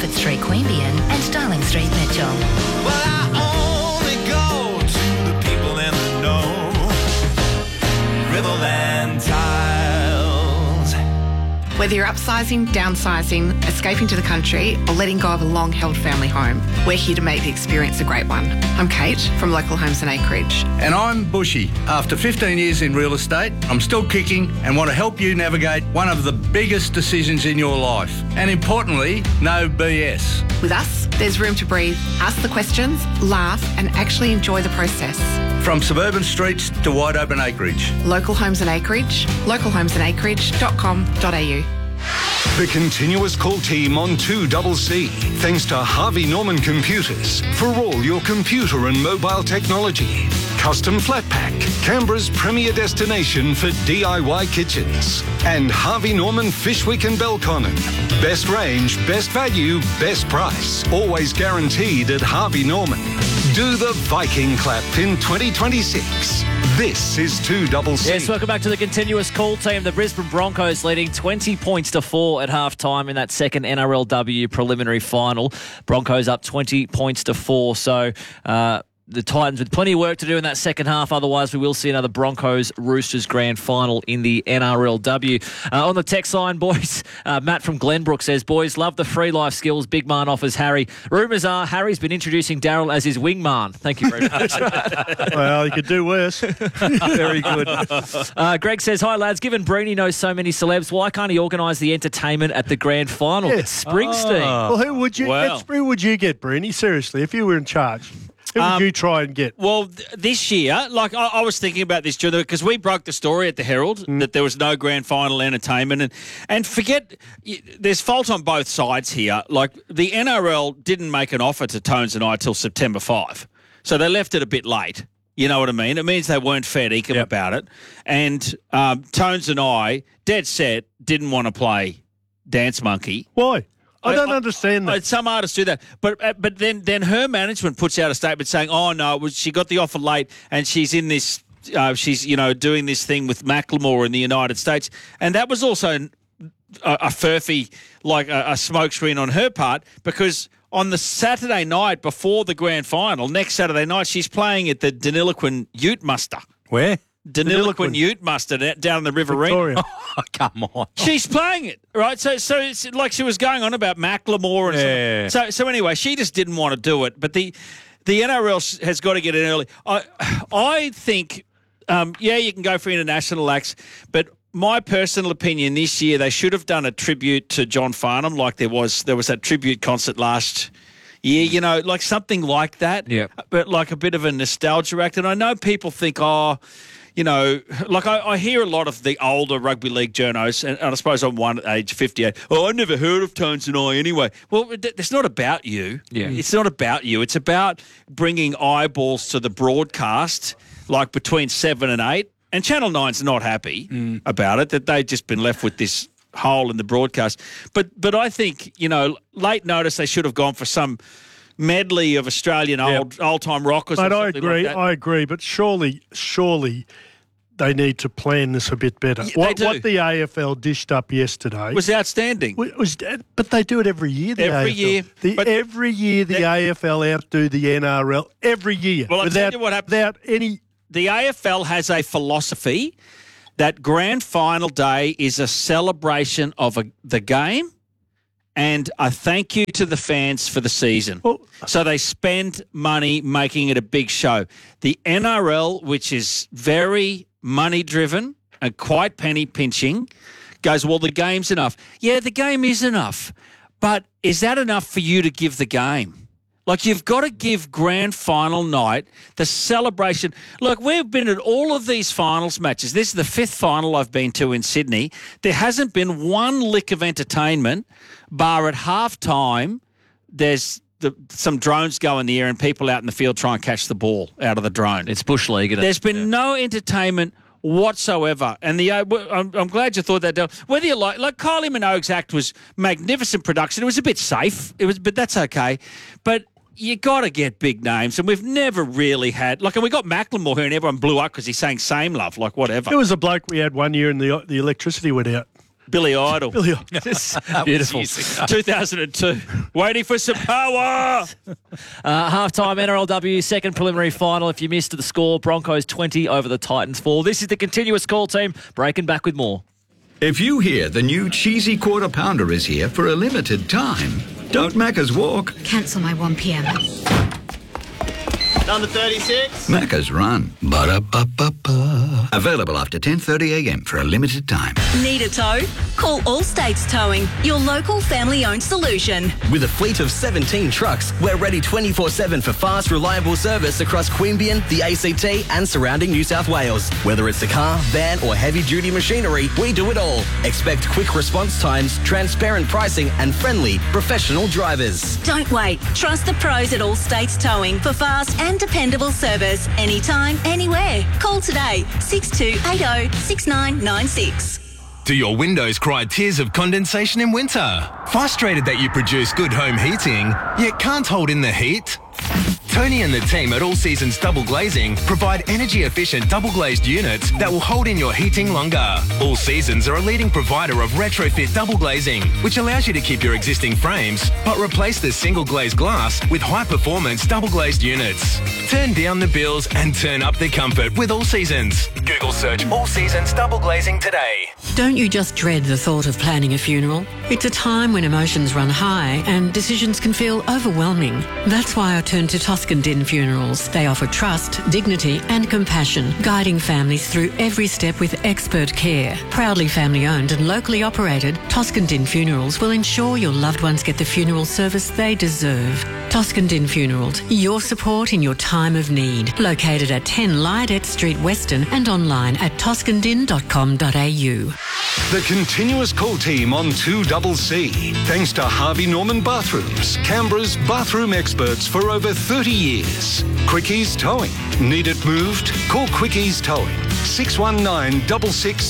Bedford Street, Queanbeyan and Darling Street, Mitchell. Well, I only go to the people in the know. Riverland Tiles. Whether you're upsizing, downsizing, escaping to the country, or letting go of a long-held family home, we're here to make the experience a great one. I'm Kate from Local Homes and Acreage. And I'm Bushy. After 15 years in real estate, I'm still kicking and want to help you navigate one of the biggest decisions in your life. And importantly, no BS. With us, there's room to breathe, ask the questions, laugh, and actually enjoy the process. From suburban streets to wide open acreage. Local Homes and Acreage, localhomesandacreage.com.au. The continuous call team on 2CC, thanks to Harvey Norman Computers for all your computer and mobile technology. Custom Flat Pack, Canberra's premier destination for DIY kitchens. And Harvey Norman Fishwick and Belconnen. Best range, best value, best price. Always guaranteed at Harvey Norman. Do the Viking clap in 2026. This is 2CC. Yes, welcome back to the continuous call team. The Brisbane Broncos leading 20 points to 4 at half-time in that second NRLW preliminary final. Broncos up 20 points to 4. So, the Titans with plenty of work to do in that second half. Otherwise, we will see another Broncos-Roosters grand final in the NRLW. On the text line, boys, Matt from Glenbrook says, boys, love the free life skills Big Man offers Harry. Rumours are Harry's been introducing Daryl as his wingman. Thank you very much. Well, you could do worse. Very good. Greg says, hi, lads. Given Breeny knows so many celebs, why can't he organise the entertainment at the grand final? Yeah. It's Springsteen. Well, who would you get, Breeny? Seriously, if you were in charge? Who would you try and get? Well, this year, like I was thinking about this because we broke the story at the Herald that there was no grand final entertainment. And forget, there's fault on both sides here. Like the NRL didn't make an offer to Tones and I till September 5. So they left it a bit late. You know what I mean? It means they weren't fair dinkum about it. And Tones and I, dead set, didn't want to play Dance Monkey. Why? I don't understand that. Some artists do that, but then her management puts out a statement saying, "Oh no, she got the offer late, and she's in this, she's doing this thing with Macklemore in the United States," and that was also a furphy, like a smokescreen on her part, because on the Saturday night before the grand final, next Saturday night, she's playing at the Deniliquin Ute Muster. Where? Deniliquin Ute Muster down in the Riverina. Oh, come on. She's playing it, right? So it's like she was going on about Macklemore. And so anyway, she just didn't want to do it. But the NRL has got to get in early. I think, you can go for international acts, but my personal opinion this year, they should have done a tribute to John Farnham like there was that tribute concert last year, like something like that. Yeah. But like a bit of a nostalgia act. And I know people think, like I hear a lot of the older rugby league journos, and I suppose I'm one at age 58. Oh, I never heard of Tones and I anyway. Well, it's not about you. Yeah. It's not about you. It's about bringing eyeballs to the broadcast, like between 7 and 8. And Channel 9's not happy about it, that they've just been left with this hole in the broadcast. But I think, late notice they should have gone for some medley of Australian old-time rockers. But or I agree, like that. I agree. But surely they need to plan this a bit better. Yeah, what they do. What the AFL dished up yesterday Was outstanding. But they do it every year. Every year. Every year the AFL outdo the NRL. Every year. Well, I'll tell you what happens. Without any. The AFL has a philosophy that grand final day is a celebration of the game and a thank you to the fans for the season. So they spend money making it a big show. The NRL, which is very money-driven and quite penny-pinching, goes, well, the game's enough. Yeah, the game is enough. But is that enough for you to give the game? Like, you've got to give grand final night the celebration. Look, we've been at all of these finals matches. This is the 5th final I've been to in Sydney. There hasn't been one lick of entertainment, bar at halftime, there's some drones go in the air and people out in the field try and catch the ball out of the drone. It's Bush League. There's been no entertainment whatsoever. And I'm glad you thought that down. Whether you like Kylie Minogue's act was magnificent production. It was a bit safe. But that's okay. But you got to get big names, and we've never really had and we got Macklemore here, and everyone blew up because he's saying "Same Love," like whatever. There was a bloke we had one year, and the electricity went out. Billy Idol. Beautiful. 2002. Waiting for some power. Halftime NRLW second preliminary final. If you missed the score, Broncos 20 over the Titans 4. This is the continuous call team breaking back with more. If you hear the new cheesy quarter pounder is here for a limited time, don't Macca's walk. Cancel my 1 p.m. Number 36. Macca's run. Ba-da-ba-ba-ba. Available after 10:30 a.m. for a limited time. Need a tow? Call All States Towing, your local family-owned solution. With a fleet of 17 trucks, we're ready 24/7 for fast, reliable service across Queanbeyan, the ACT and surrounding New South Wales. Whether it's a car, van or heavy-duty machinery, we do it all. Expect quick response times, transparent pricing and friendly, professional drivers. Don't wait. Trust the pros at All States Towing for fast and dependable service anytime, anywhere. Call today 6280 6996. Do your windows cry tears of condensation in winter? Frustrated that you produce good home heating, yet can't hold in the heat? Tony and the team at All Seasons Double Glazing provide energy-efficient double-glazed units that will hold in your heating longer. All Seasons are a leading provider of retrofit double glazing, which allows you to keep your existing frames, but replace the single-glazed glass with high-performance double-glazed units. Turn down the bills and turn up the comfort with All Seasons. Google search All Seasons Double Glazing today. Don't you just dread the thought of planning a funeral? It's a time when emotions run high and decisions can feel overwhelming. That's why I turned to Toscan Din Funerals. They offer trust, dignity and compassion, guiding families through every step with expert care. Proudly family-owned and locally operated, Toscan Din Funerals will ensure your loved ones get the funeral service they deserve. Toscan Din Funerals, your support in your time of need. Located at 10 Lydette Street, Weston and online at toscandin.com.au. The continuous call team on 2CC. Thanks to Harvey Norman Bathrooms, Canberra's bathroom experts for over 30 years. Quickies Towing. Need it moved? Call Quickies Towing. 619 66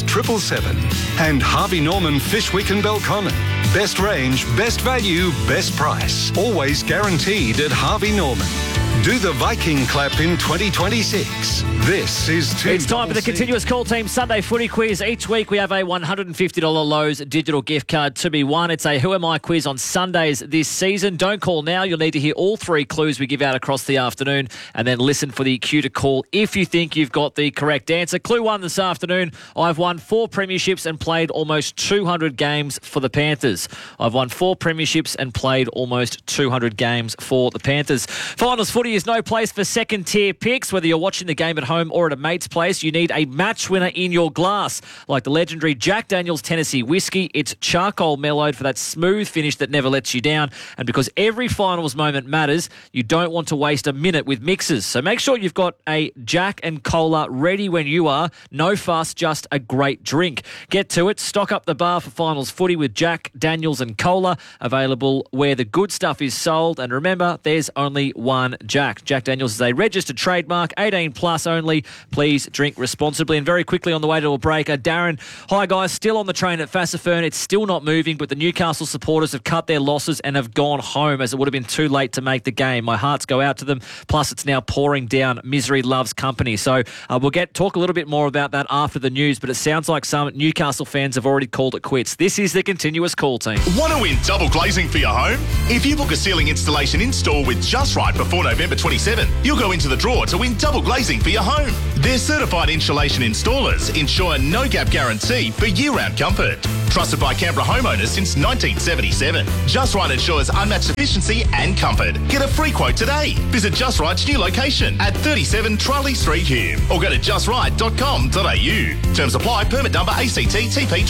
777. And Harvey Norman Fishwick and Belconnen. Best range, best value, best price. Always guaranteed at Harvey Norman. Do the Viking clap in 2026. This is 2CC. It's time for the continuous call team Sunday footy quiz. Each week we have a $150 Lowe's digital gift card to be won. It's a Who Am I quiz on Sundays this season. Don't call now. You'll need to hear all three clues we give out across the afternoon and then listen for the cue to call if you think you've got the correct answer. Clue 1 this afternoon. I've won 4 premierships and played almost 200 games for the Panthers. I've won 4 premierships and played almost 200 games for the Panthers. Finals footy is no place for second-tier picks. Whether you're watching the game at home or at a mate's place, you need a match winner in your glass. Like the legendary Jack Daniel's Tennessee Whiskey, it's charcoal mellowed for that smooth finish that never lets you down. And because every finals moment matters, you don't want to waste a minute with mixers. So make sure you've got a Jack and Cola ready when you are. No fuss, just a great drink. Get to it. Stock up the bar for finals footy with Jack Daniel's and Cola, available where the good stuff is sold. And remember, there's only one Jack. Jack Daniel's is a registered trademark, 18 plus only. Please drink responsibly. And very quickly on the way to a break, Darren, hi guys, still on the train at Fassifern. It's still not moving, but the Newcastle supporters have cut their losses and have gone home as it would have been too late to make the game. My hearts go out to them. Plus, it's now pouring down. Misery loves company. So we'll talk a little bit more about that after the news, but it sounds like some Newcastle fans have already called it quits. This is the continuous call team. Want to win double glazing for your home? If you book a ceiling installation in-store with Just Right before November 27, you'll go into the draw to win double glazing for your home. Their certified insulation installers ensure no-gap guarantee for year-round comfort. Trusted by Canberra homeowners since 1977. Just Right ensures unmatched efficiency and comfort. Get a free quote today. Visit Just Right's new location at 37 Charlie Street, Hume, or go to justright.com.au. Terms apply. Permit number ACT TP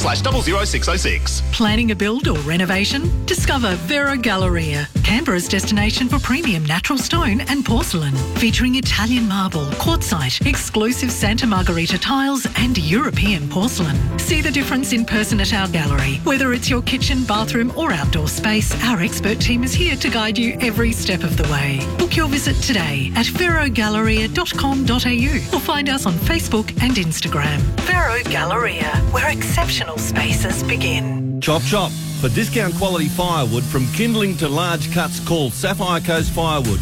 26/00606. Planning a build or renovation? Discover Vero Galleria, Canberra's destination for premium natural stone and porcelain, featuring Italian marble, quartzite, exclusive Santa Margherita tiles and European porcelain. See the difference in person at our gallery. Whether it's your kitchen, bathroom or outdoor space, our expert team is here to guide you every step of the way. Book your visit today at verogalleria.com.au or find us on Facebook and Instagram. Vero Galleria, where exceptional spaces begin. Chop chop. For discount quality firewood from kindling to large cuts, call Sapphire Coast Firewood.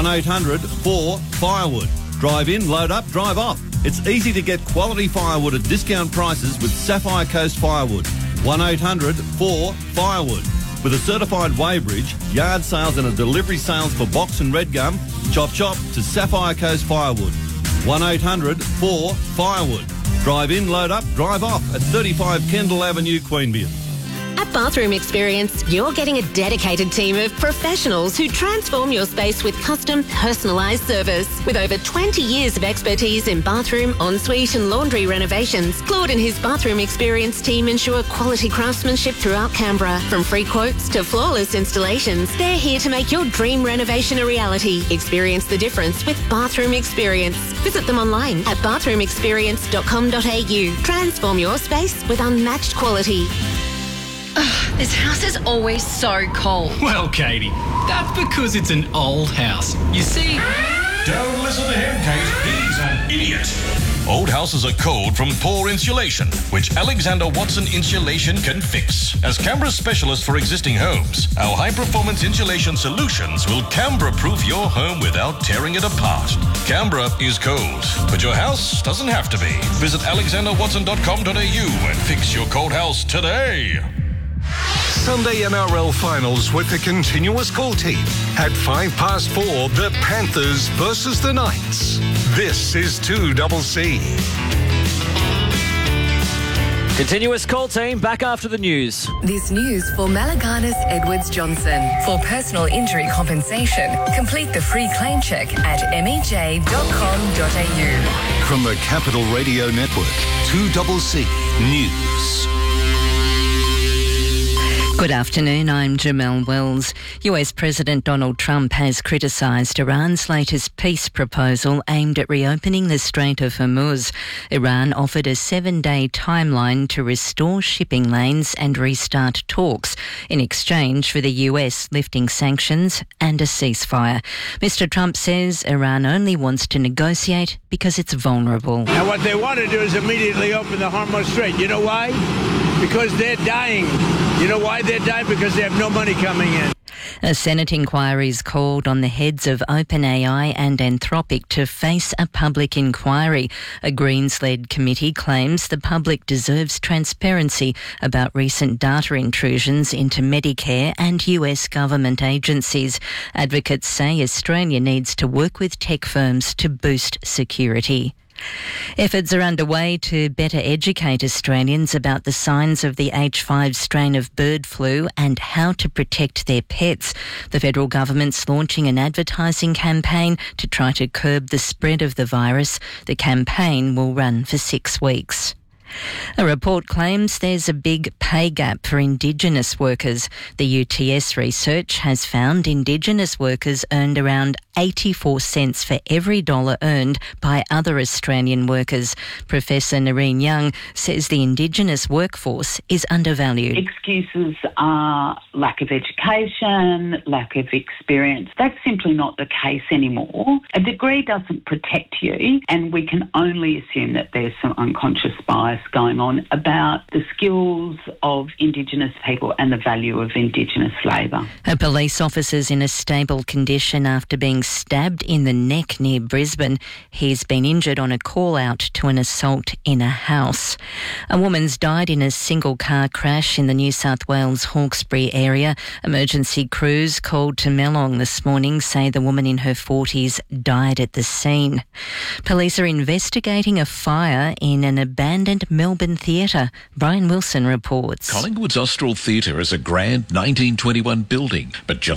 1-800-4-FIREWOOD. Drive in, load up, drive off. It's easy to get quality firewood at discount prices with Sapphire Coast Firewood. 1-800-4-FIREWOOD. With a certified weighbridge, yard sales and a delivery sales for box and red gum, chop to Sapphire Coast Firewood. 1-800-4-FIREWOOD. Drive in, load up, drive off at 35 Kendall Avenue, Queanbeyan. At Bathroom Experience, you're getting a dedicated team of professionals who transform your space with custom, personalised service. With over 20 years of expertise in bathroom, ensuite and laundry renovations, Claude and his Bathroom Experience team ensure quality craftsmanship throughout Canberra. From free quotes to flawless installations, they're here to make your dream renovation a reality. Experience the difference with Bathroom Experience. Visit them online at bathroomexperience.com.au. Transform your space with unmatched quality. This house is always so cold. Well, Katie, that's because it's an old house. You see... Don't listen to him, Kate. He's an idiot. Old houses are cold from poor insulation, which Alexander Watson Insulation can fix. As Canberra's specialist for existing homes, our high-performance insulation solutions will Canberra-proof your home without tearing it apart. Canberra is cold, but your house doesn't have to be. Visit alexanderwatson.com.au and fix your cold house today. Sunday NRL finals with the continuous call team. At 4:05, the Panthers versus the Knights. This is 2CC. Continuous call team back after the news. This news for Malaganas Edwards Johnson. For personal injury compensation, complete the free claim check at mej.com.au. From the Capital Radio Network, 2CC News. Good afternoon, I'm Jamelle Wells. US President Donald Trump has criticised Iran's latest peace proposal aimed at reopening the Strait of Hormuz. Iran offered a 7-day timeline to restore shipping lanes and restart talks in exchange for the US lifting sanctions and a ceasefire. Mr. Trump says Iran only wants to negotiate because it's vulnerable. Now what they want to do is immediately open the Hormuz Strait. You know why? Because they're dying. You know why they're dying? Because they have no money coming in. A Senate inquiry is called on the heads of OpenAI and Anthropic to face a public inquiry. A Greens-led committee claims the public deserves transparency about recent data intrusions into Medicare and US government agencies. Advocates say Australia needs to work with tech firms to boost security. Efforts are underway to better educate Australians about the signs of the H5 strain of bird flu and how to protect their pets. The federal government's launching an advertising campaign to try to curb the spread of the virus. The campaign will run for 6 weeks. A report claims there's a big pay gap for Indigenous workers. The UTS research has found Indigenous workers earned around 84 cents for every dollar earned by other Australian workers. Professor Noreen Young says the Indigenous workforce is undervalued. Excuses are lack of education, lack of experience. That's simply not the case anymore. A degree doesn't protect you, and we can only assume that there's some unconscious bias going on about the skills of Indigenous people and the value of Indigenous labour. A police officer's in a stable condition after being stabbed in the neck near Brisbane. He's been injured on a call-out to an assault in a house. A woman's died in a single-car crash in the New South Wales Hawkesbury area. Emergency crews called to Melong this morning say the woman in her 40s died at the scene. Police are investigating a fire in an abandoned Melbourne theatre. Brian Wilson reports. Collingwood's Austral Theatre is a grand 1921 building, but